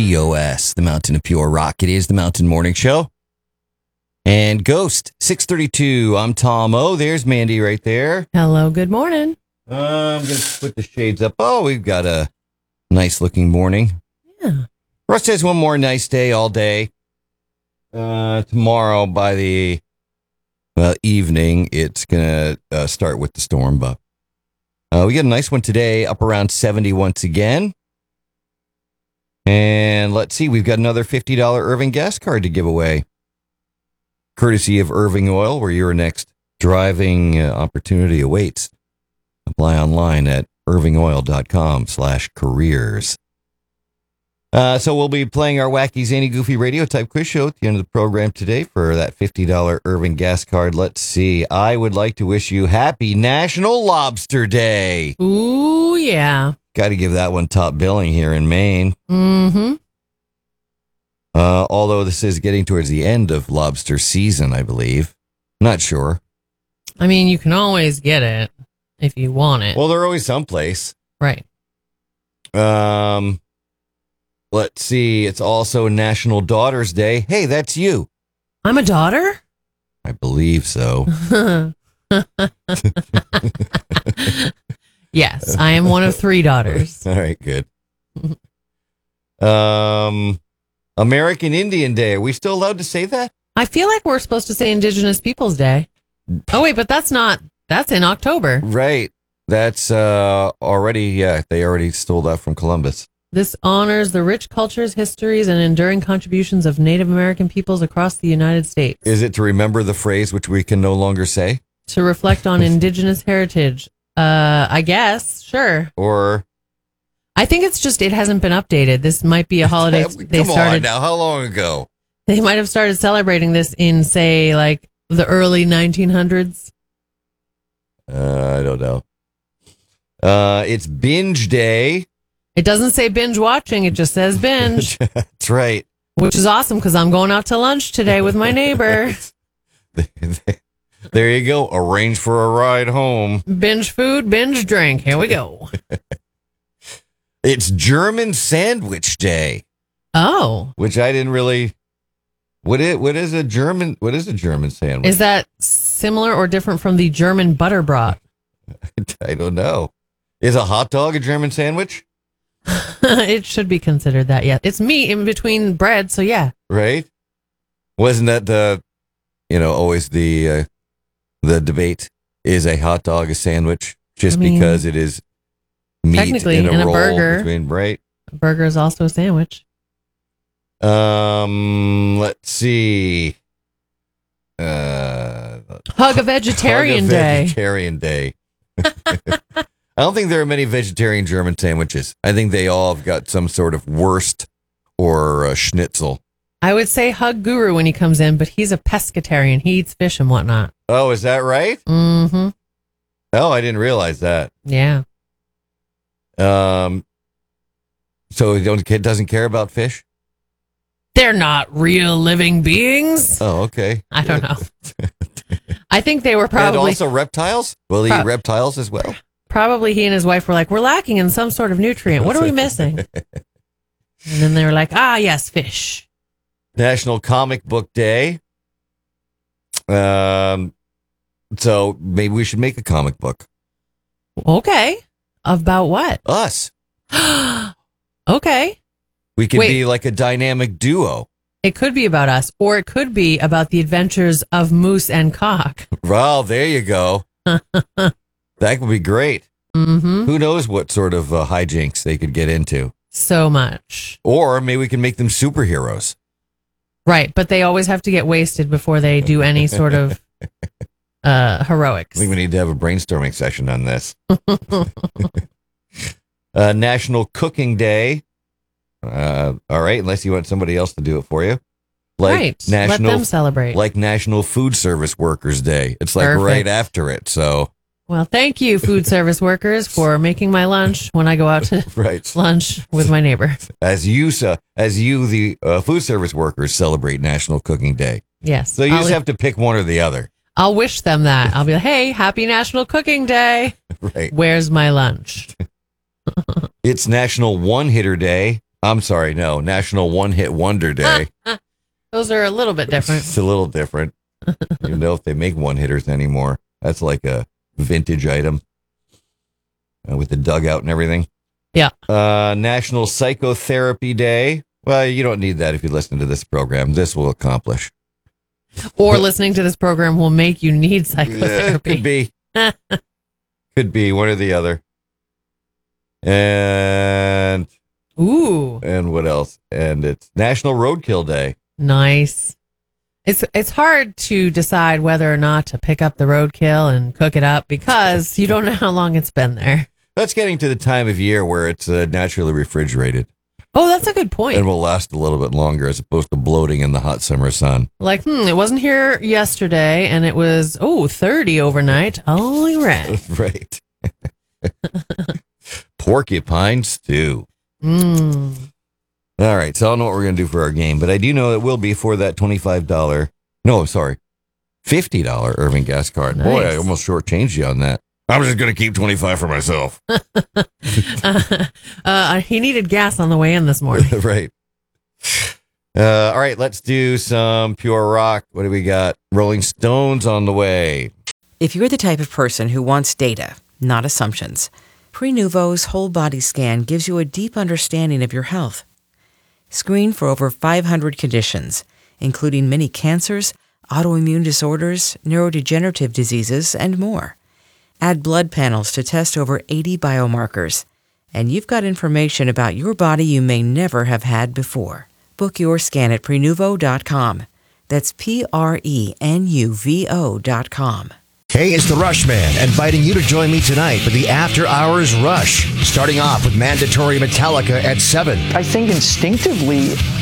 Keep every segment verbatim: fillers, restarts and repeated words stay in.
T O S, the Mountain of Pure Rock. It is the Mountain Morning Show. And Ghost, six thirty-two. I'm Tom O. There's Mandy right there. Hello, good morning. Uh, I'm going to put the shades up. Oh, we've got a nice looking morning. Yeah. Russ says one more nice day all day. Uh, tomorrow by the well, evening, it's going to uh, start with the storm, but uh, we got a nice one today, up around seventy once again. And let's see, we've got another fifty dollars Irving gas card to give away, courtesy of Irving Oil, where your next driving uh, opportunity awaits. Apply online at irvingoil.com slash careers. Uh, so we'll be playing our wacky, zany, goofy radio type quiz show at the end of the program today for that fifty dollars Irving gas card. Let's see. I would like to wish you happy National Lobster Day. Ooh, yeah. Got to give that one top billing here in Maine. Mm-hmm. Uh, although this is getting towards the end of lobster season, I believe. Not sure. I mean, you can always get it if you want it. Well, they're always someplace. Right. Um, let's see. It's also National Daughters Day. Hey, that's you. I'm a daughter? I believe so. Yes, I am one of three daughters. All right, good. Um, American Indian Day. Are we still allowed to say that? I feel like we're supposed to say Indigenous Peoples Day. Oh, wait, but that's not, that's in October. Right. That's uh, already, yeah, they already stole that from Columbus. This honors the rich cultures, histories, and enduring contributions of Native American peoples across the United States. Is it to remember the phrase which we can no longer say? To reflect on Indigenous heritage. Uh, I guess, sure. Or I think it's just it hasn't been updated. This might be a holiday they Come started. on now, how long ago? They might have started celebrating this in, say, like the early nineteen hundreds. Uh, I don't know. Uh, it's Binge Day. It doesn't say binge watching; it just says binge. That's right. Which is awesome because I'm going out to lunch today with my neighbor. There you go. Arrange for a ride home. Binge food, binge drink. Here we go. It's German Sandwich Day. Oh, Which I didn't really. What is what is a German? What is a German sandwich? is that similar or different from the German butterbrat? I don't know. Is a hot dog a German sandwich? It should be considered that. Yeah, it's meat in between bread. So yeah, Right? Wasn't that the, you know, always the uh, the debate? Is a hot dog a sandwich just I mean, because it is meat technically, in a, in a roll burger. between, right? a burger is also a sandwich. Um, let's see. Uh, Hug a vegetarian Hug a day. Vegetarian day. I don't think there are many vegetarian German sandwiches. I think they all have got some sort of wurst or uh, schnitzel. I would say hug Guru when he comes in, but he's a pescatarian. He eats fish and whatnot. Oh, is that right? Mm-hmm. Oh, I didn't realize that. Yeah. Um, so he don't doesn't care about fish? They're not real living beings. Oh, okay. I don't know. I think they were And probably, also reptiles? Will he Pro- eat reptiles as well? probably he and his wife were like, we're lacking in some sort of nutrient. What are we missing? And then they were like, ah, yes, fish. National Comic Book Day. Um, so maybe we should make a comic book. Okay. About what? Us. Okay. We could Wait. be like a dynamic duo. It could be about us, or it could be about the adventures of Moose and Cock. Well, there you go. That would be great. Mm-hmm. Who knows what sort of uh, hijinks they could get into. So much. Or maybe we can make them superheroes. Right, but they always have to get wasted before they do any sort of uh, heroics. I think we need to have a brainstorming session on this. uh, National Cooking Day. Uh, all right, unless you want somebody else to do it for you. Like right, National, let them celebrate. Like National Food Service Workers Day. It's like Perfect. right after it. So Well, thank you, food service workers, for making my lunch when I go out to right, lunch with my neighbor. as you uh, as you the uh, food service workers celebrate National Cooking Day. Yes. So you I'll, just have to pick one or the other. I'll wish them that. I'll be like, hey, happy National Cooking Day. Right. Where's my lunch? It's National One Hitter Day. I'm sorry, no, National One Hit Wonder Day. Those are a little bit different. It's a little different. You don't know if they make one hitters anymore. That's like a vintage item uh, with the dugout and everything. Yeah. Uh, National Psychotherapy Day. Well, you don't need that if you listen to this program. This will accomplish. Or listening to this program will make you need Yeah, psychotherapy. could be. Could be one or the other. And Ooh, and what else? And it's National Roadkill Day. nice. It's it's hard to decide whether or not to pick up the roadkill and cook it up because you don't know how long it's been there. That's getting to the time of year where it's uh, naturally refrigerated Oh, that's a good point. and will last a little bit longer as opposed to bloating in the hot summer sun. Like, hmm, it wasn't here yesterday and it was, oh, thirty overnight. All right. Right. Porcupine stew. Mm. All right, so I don't know what we're going to do for our game, but I do know it will be for that twenty-five dollars, no, sorry, fifty dollars Irving gas card. Nice. Boy, I almost shortchanged you on that. I'm just going to keep twenty-five for myself. uh, uh, he needed gas on the way in this morning. Right. Uh, all right, let's do some pure rock. What do we got? Rolling Stones on the way. If you're the type of person who wants data, not assumptions, Prenuvo's whole body scan gives you a deep understanding of your health. Screen for over five hundred conditions, including many cancers, autoimmune disorders, neurodegenerative diseases, and more. Add blood panels to test over eighty biomarkers, and you've got information about your body you may never have had before. Book your scan at Prenuvo dot com. That's P R E N U V O dot com. Hey, it's the Rush Man, inviting you to join me tonight for the After Hours Rush, starting off with mandatory Metallica at seven. I think instinctively,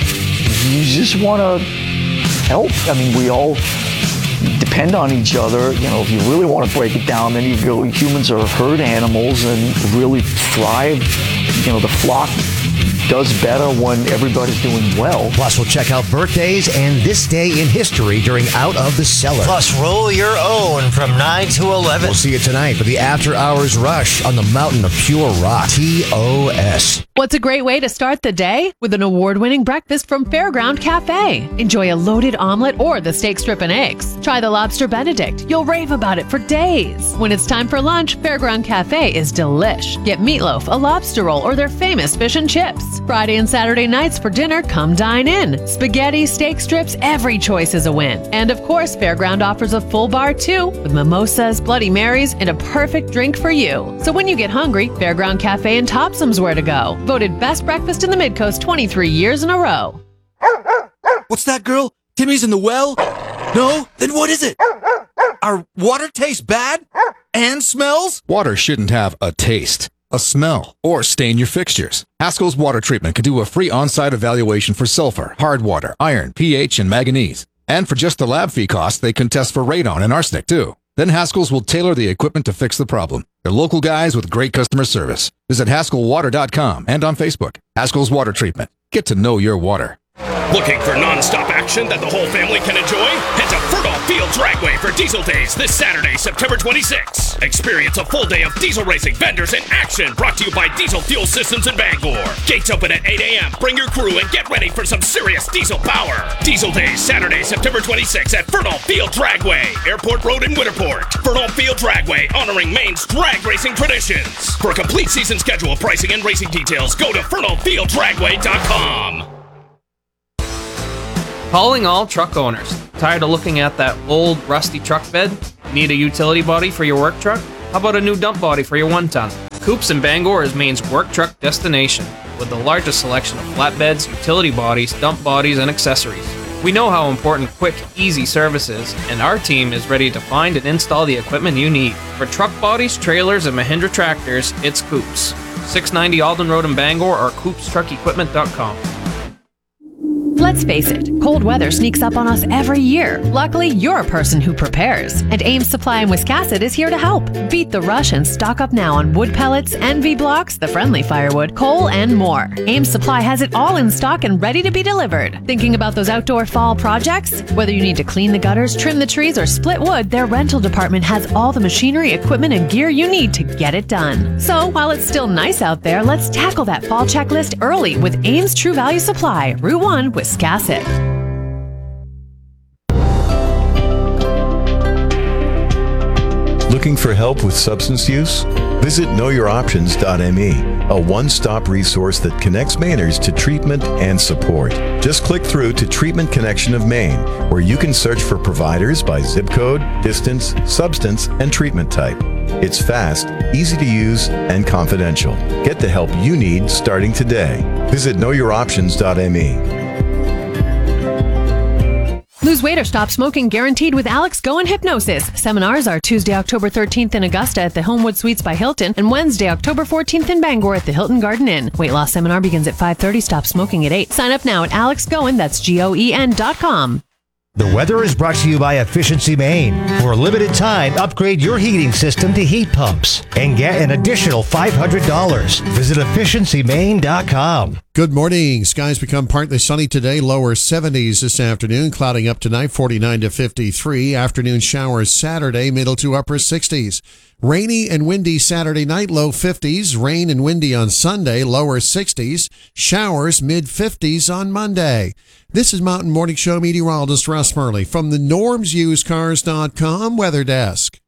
you just want to help. I mean, we all depend on each other. You know, if you really want to break it down, then you go, humans are herd animals and really thrive. You know, the flock does better when everybody's doing well. Plus, we'll check out birthdays and this day in history during Out of the Cellar. Plus, roll your own from nine to eleven. We'll see you tonight for the After Hours Rush on the Mountain of Pure Rock. T O S. What's a great way to start the day? With an award-winning breakfast from Fairground Cafe. Enjoy a loaded omelet or the steak strip and eggs. Try the lobster Benedict. You'll rave about it for days. When it's time for lunch, Fairground Cafe is delish. Get meatloaf, a lobster roll, or their famous fish and chips. Friday and Saturday nights for dinner, come dine in. Spaghetti, steak strips, every choice is a win. And of course, Fairground offers a full bar too, with mimosas, Bloody Marys, and a perfect drink for you. So when you get hungry, Fairground Cafe and Topsum's where to go. Voted best breakfast in the Midcoast twenty-three years in a row. What's that, girl? Timmy's in the well? No? Then what is it? Our water tastes bad? And smells? Water shouldn't have a taste, a smell, or stain your fixtures. Haskell's Water Treatment can do a free on-site evaluation for sulfur, hard water, iron, pH, and manganese. And for just the lab fee cost, they can test for radon and arsenic, too. Then Haskell's will tailor the equipment to fix the problem. They're local guys with great customer service. Visit Haskell Water dot com and on Facebook. Haskell's Water Treatment. Get to know your water. Looking for non-stop action that the whole family can enjoy? Head to Fertile Field Dragway for Diesel Days this Saturday, September twenty-sixth. Experience a full day of diesel racing, vendors, and action brought to you by Diesel Fuel Systems in Bangor. Gates open at eight a.m. Bring your crew and get ready for some serious diesel power. Diesel Days, Saturday, September twenty-sixth at Fertile Field Dragway, Airport Road in Winterport. Fertile Field Dragway, honoring Maine's drag racing traditions. For a complete season schedule, pricing, and racing details, go to Fertile Field Dragway dot com. Calling all truck owners. Tired of looking at that old, rusty truck bed? Need a utility body for your work truck? How about a new dump body for your one-ton? Coops in Bangor is Maine's work truck destination, with the largest selection of flatbeds, utility bodies, dump bodies, and accessories. We know how important quick, easy service is, and our team is ready to find and install the equipment you need. For truck bodies, trailers, and Mahindra tractors, it's Coops. six ninety Alden Road in Bangor or coops truck equipment dot com. Let's face it, cold weather sneaks up on us every year. Luckily, you're a person who prepares. And Ames Supply in Wiscasset is here to help. Beat the rush and stock up now on wood pellets, N V blocks, the friendly firewood, coal, and more. Ames Supply has it all in stock and ready to be delivered. Thinking about those outdoor fall projects? Whether you need to clean the gutters, trim the trees, or split wood, their rental department has all the machinery, equipment, and gear you need to get it done. So while it's still nice out there, let's tackle that fall checklist early with Ames True Value Supply, Route one, Wiscasset. Looking for help with substance use? Visit know your options dot m e, a one-stop resource that connects Mainers to treatment and support. Just click through to Treatment Connection of Maine, where you can search for providers by zip code, distance, substance, and treatment type. It's fast, easy to use, and confidential. Get the help you need starting today. Visit know your options dot m e. Lose weight or stop smoking guaranteed with Alex Go and Hypnosis. Seminars are Tuesday, October thirteenth in Augusta at the Homewood Suites by Hilton and Wednesday, October fourteenth in Bangor at the Hilton Garden Inn. Weight loss seminar begins at five thirty. Stop smoking at eight. Sign up now at alex goen, that's G O E N dot com. The weather is brought to you by Efficiency Maine. For a limited time, upgrade your heating system to heat pumps and get an additional five hundred dollars. Visit efficiency maine dot com. Good morning. Skies become partly sunny today, lower seventies this afternoon, clouding up tonight, forty-nine to fifty-three. Afternoon showers Saturday, middle to upper sixties. Rainy and windy Saturday night, low fifties. Rain and windy on Sunday, lower sixties. Showers mid-fifties on Monday. This is Mountain Morning Show meteorologist Russ Murley from the norms used cars dot com Weather Desk.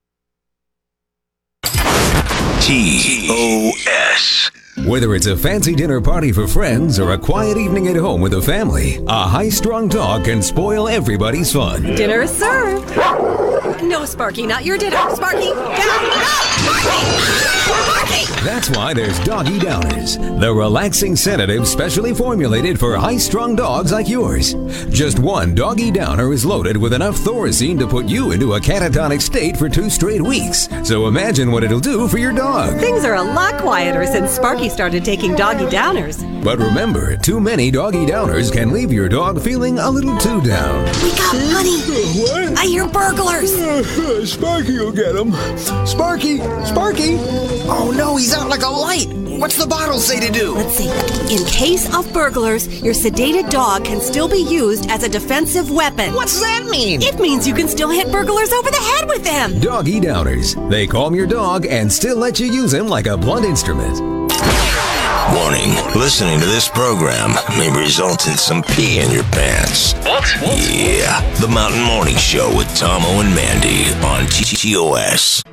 T O S. Whether it's a fancy dinner party for friends or a quiet evening at home with a family, a high-strung dog can spoil everybody's fun. Dinner is served. No, Sparky, not your dinner. Sparky, down. No, Sparky! Sparky! That's why there's Doggy Downers, the relaxing sedative specially formulated for high-strung dogs like yours. Just one Doggy Downer is loaded with enough Thorazine to put you into a catatonic state for two straight weeks. So imagine what it'll do for your dog. Things are a lot quieter since Sparky started taking Doggy Downers. But remember, too many Doggy Downers can leave your dog feeling a little too down. Wake up, honey. What? I hear burglars. Sparky will get him. Sparky! Sparky! Oh no, he's out like a light. What's the bottle say to do? Let's see. In case of burglars, your sedated dog can still be used as a defensive weapon. What's that mean? It means you can still hit burglars over the head with them. Doggy Downers. They calm your dog and still let you use him like a blunt instrument. Warning, listening to this program may result in some pee in your pants. What? Yeah, the Mountain Morning Show with Tomo and Mandy on T T O S.